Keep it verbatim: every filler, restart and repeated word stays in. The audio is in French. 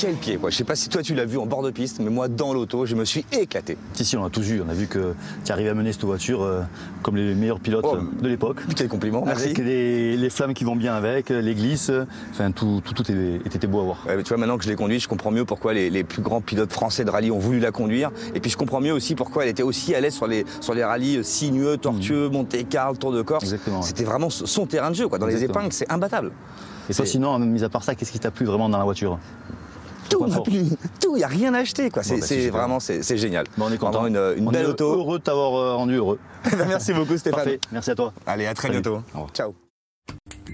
quel pied quoi. Je sais pas si toi tu l'as vu en bord de piste, mais moi dans l'auto, je me suis éclaté. Si, si, on a tous vu. On a vu que tu arrivais à mener cette voiture euh, comme les meilleurs pilotes Oh, de l'époque. Quel compliment, merci. Avec les, les flammes qui vont bien avec, les glisses, enfin tout, tout, tout était beau à voir. Ouais, tu vois, maintenant que je l'ai conduite, je comprends mieux pourquoi les, les plus grands pilotes français de rallye ont voulu la conduire. Et puis je comprends mieux aussi pourquoi elle était aussi à l'aise sur les, sur les rallyes sinueux, tortueux, mmh. Monte-Carlo, Tour de Corse. C'était vraiment son terrain de jeu quoi. Dans Exactement. Les épingles, c'est imbattable. Et toi, sinon, mis à part ça, qu'est-ce qui t'a plu vraiment dans la voiture? Tout m'a plu, tout, il n'y a rien à acheter quoi. C'est bon, bah, vraiment, c'est génial. Bon, on est content. Une, une on belle est auto. Heureux de t'avoir rendu heureux. Merci beaucoup Stéphane. Parfait. Merci à toi. Allez, à très Salut. bientôt. Ciao.